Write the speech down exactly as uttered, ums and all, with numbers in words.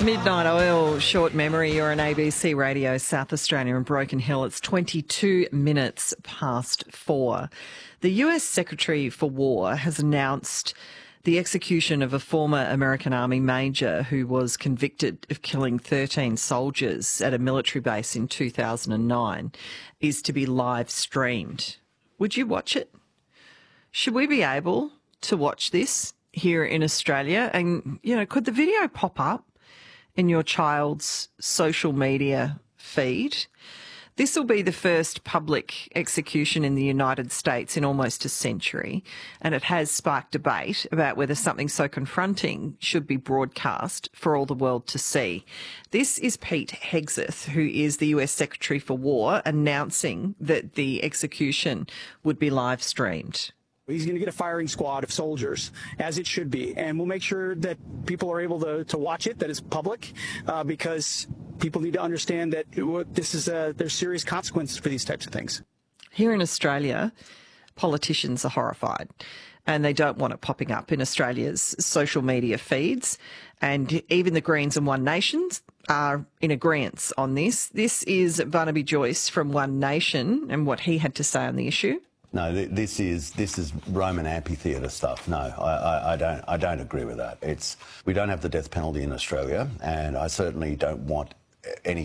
Midnight Oil, short memory. You're on A B C Radio South Australia and Broken Hill. It's twenty-two minutes past four. The U S Secretary for War has announced the execution of a former American Army major who was convicted of killing thirteen soldiers at a military base in two thousand nine is to be live streamed. Would you watch it? Should we be able to watch this here in Australia? And, you know, could the video pop up in your child's social media feed? This will be the first public execution in the United States in almost a century, and it has sparked debate about whether something so confronting should be broadcast for all the world to see. This is Pete Hegseth, who is the U S Secretary for War, announcing that the execution would be live streamed. He's going to get a firing squad of soldiers, as it should be, and we'll make sure that people are able to, to watch it, that it's public, uh, because people need to understand that this is a, there's serious consequences for these types of things. Here in Australia, politicians are horrified, and they don't want it popping up in Australia's social media feeds, and even the Greens and One Nations are in agreement on this. This is Barnaby Joyce from One Nation and what he had to say on the issue. No, this is this is Roman amphitheatre stuff. No, I, I, I don't I don't agree with that. It's we don't have the death penalty in Australia, and I certainly don't want any